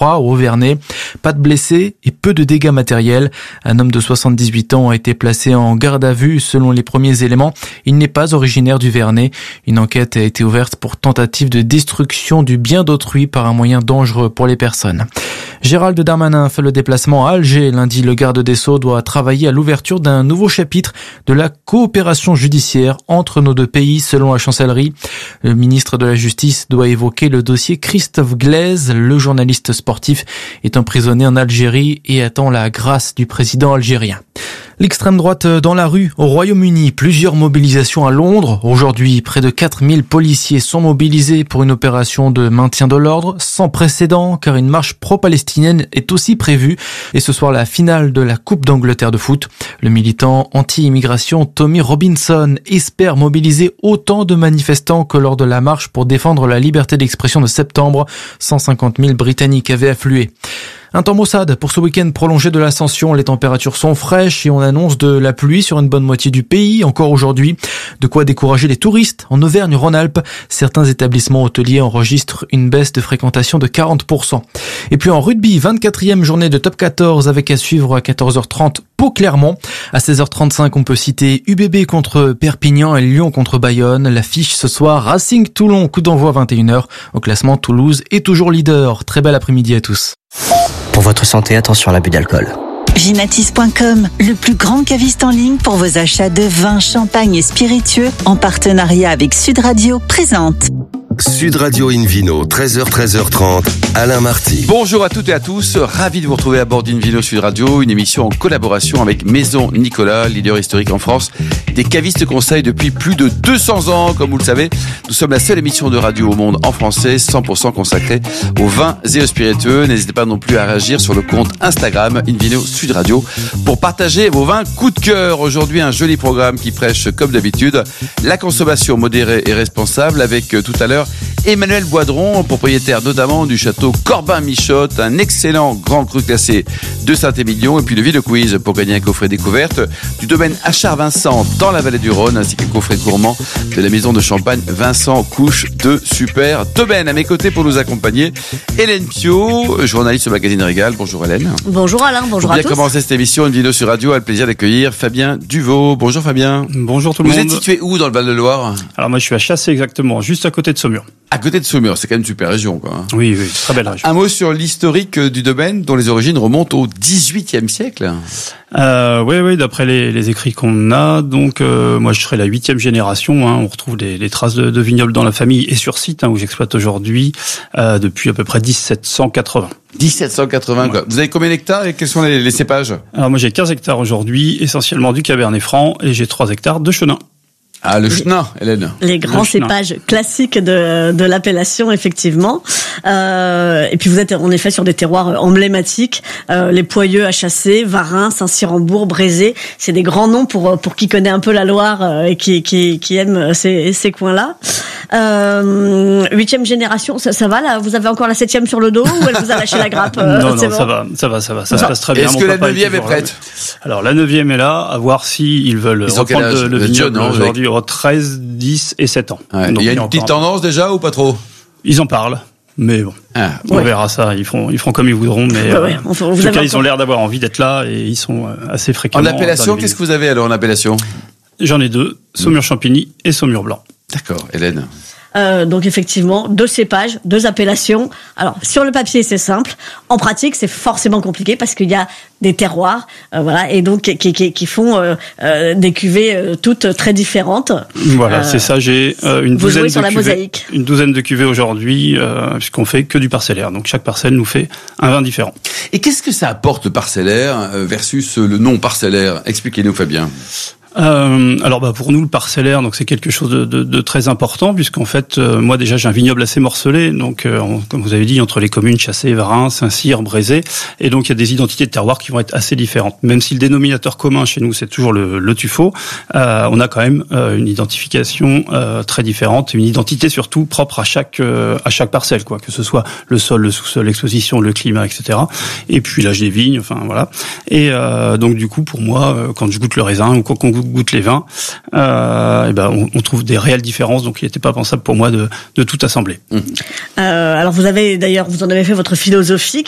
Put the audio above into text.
2023 au Vernay. Pas de blessés et peu de dégâts matériels. Un homme de 78 ans a été placé en garde à vue selon les premiers éléments. Il n'est pas originaire du Vernay. Une enquête a été ouverte pour tentative de destruction du bien d'autrui par un moyen dangereux pour les personnes. Gérald Darmanin fait le déplacement à Alger. Lundi, le garde des Sceaux doit travailler à l'ouverture d'un nouveau chapitre de la coopération judiciaire entre nos deux pays, selon la chancellerie. Le ministre de la Justice doit évoquer le dossier Christophe Glaise. Le journaliste sportif est emprisonné en Algérie et attend la grâce du président algérien. L'extrême droite dans la rue au Royaume-Uni, plusieurs mobilisations à Londres. Aujourd'hui, près de 4000 policiers sont mobilisés pour une opération de maintien de l'ordre sans précédent car une marche pro-palestinienne est aussi prévue. Et ce soir, la finale de la Coupe d'Angleterre de foot. Le militant anti-immigration Tommy Robinson espère mobiliser autant de manifestants que lors de la marche pour défendre la liberté d'expression de septembre. 150 000 Britanniques avaient afflué. Un temps maussade pour ce week-end prolongé de l'Ascension. Les températures sont fraîches et on annonce de la pluie sur une bonne moitié du pays, encore aujourd'hui. De quoi décourager les touristes. En Auvergne-Rhône-Alpes, certains établissements hôteliers enregistrent une baisse de fréquentation de 40%. Et puis en rugby, 24e journée de top 14 avec à suivre à 14h30 Pau-Clermont. À 16h35, on peut citer UBB contre Perpignan et Lyon contre Bayonne. L'affiche ce soir, Racing Toulon, coup d'envoi 21h. Au classement, Toulouse est toujours leader. Très bel après-midi à tous. Pour votre santé, attention à l'abus d'alcool. Ginatis.com, le plus grand caviste en ligne pour vos achats de vin, champagne et spiritueux, en partenariat avec Sud Radio, présente. Sud Radio Invino, 13h-13h30, Alain Marty. Bonjour à toutes et à tous, ravi de vous retrouver à bord d'Invino Sud Radio, une émission en collaboration avec Maison Nicolas, leader historique en France, des cavistes conseils depuis plus de 200 ans. Comme vous le savez, nous sommes la seule émission de radio au monde en français, 100% consacrée aux vins et aux spiritueux. N'hésitez pas non plus à réagir sur le compte Instagram Invino Sud Radio pour partager vos vins coup de cœur. Aujourd'hui, un joli programme qui prêche, comme d'habitude, la consommation modérée et responsable avec tout à l'heure Emmanuel Boidron, propriétaire notamment du château Corbin-Michotte, un excellent grand cru classé de Saint-Émilion, et puis le Vino Quiz pour gagner un coffret découverte du domaine Achard-Vincent dans la vallée du Rhône, ainsi qu'un coffret gourmand de la maison de champagne Vincent Couche de super domaine. À mes côtés pour nous accompagner, Hélène Pio, journaliste au magazine Régal. Bonjour Hélène. Bonjour Alain, bonjour à tous. Pour bien commencer cette émission, une vidéo sur radio, a le plaisir d'accueillir Fabien Duvaux. Bonjour Fabien. Bonjour tout le monde. Vous êtes situé où dans le Val-de-Loire? Alors moi je suis à Chassé exactement, juste à côté de Saumur. À côté de Saumur, c'est quand même une super région, quoi. Oui, très belle région. Un mot sur l'historique du domaine, dont les origines remontent au XVIIIe siècle. Oui, d'après les écrits qu'on a, donc moi je serai la 8e génération. On retrouve les traces de vignobles dans la famille et sur site où j'exploite aujourd'hui depuis à peu près 1780. 1780, quoi. Vous avez combien d'hectares et quels sont les cépages? Alors moi j'ai 15 hectares aujourd'hui, essentiellement du Cabernet Franc, et j'ai 3 hectares de Chenin. Ah, le Chenin, Hélène. Les grands cépages classiques de l'appellation, effectivement. Et puis vous êtes en effet sur des terroirs emblématiques. Les Poyeux à Chassé, Varin, Saint-Cyr-en-Bourg, Brézé. C'est des grands noms pour qui connaît un peu la Loire et qui aime ces coins-là. 8e génération, ça va là? Vous avez encore la 7e sur le dos ou elle vous a lâché la grappe? Non, bon. ça va. Ça se passe très bien. Est-ce que la 9e est prête? Alors la 9e est là, à voir si ils veulent reprendre le vignoble aujourd'hui. 13, 10 et 7 ans. Ouais. Il y a une petite tendance déjà ou pas trop? Ils en parlent, mais bon, on verra ça. Ils feront comme ils voudront, mais en tout cas, ils ont l'air d'avoir envie d'être là et ils sont assez fréquemment. En appellation, qu'est-ce que vous avez alors en appellation? J'en ai 2, Saumur Champigny et Saumur Blanc. D'accord, Hélène. Donc effectivement, 2 cépages, 2 appellations. Alors sur le papier c'est simple, en pratique c'est forcément compliqué parce qu'il y a des terroirs, voilà, et donc qui font des cuvées toutes très différentes. Voilà, c'est ça. J'ai une douzaine de cuvées aujourd'hui, puisqu'on fait que du parcellaire. Donc chaque parcelle nous fait un vin différent. Et qu'est-ce que ça apporte le parcellaire versus le non parcellaire? Expliquez-nous, Fabien. Alors pour nous le parcellaire, donc c'est quelque chose de très important, puisqu'en fait moi déjà j'ai un vignoble assez morcelé, donc comme vous avez dit, entre les communes Chassé, Varin, Saint-Cyr, Brézé, et donc il y a des identités de terroir qui vont être assez différentes. Même si le dénominateur commun chez nous c'est toujours le tuffeau, on a quand même une identification très différente, une identité surtout propre à chaque parcelle, quoi, que ce soit le sol, le sous-sol, l'exposition, le climat, etc. Et puis l'âge des vignes, enfin voilà. Et donc du coup pour moi, quand je goûte le raisin ou qu'on goûte les vins, on trouve des réelles différences, donc il n'était pas pensable pour moi de tout assembler. Alors vous en avez fait votre philosophie